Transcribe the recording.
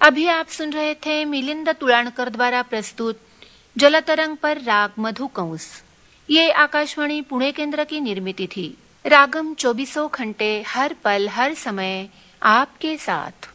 अभी आप सुन रहे थे मिलिंद तुलाणकर द्वारा प्रस्तुत जलतरंग पर राग मधुकंस। ये आकाशवाणी पुणे केंद्र की निर्मित थी। रागम 24 घंटे हर पल हर समय आपके साथ।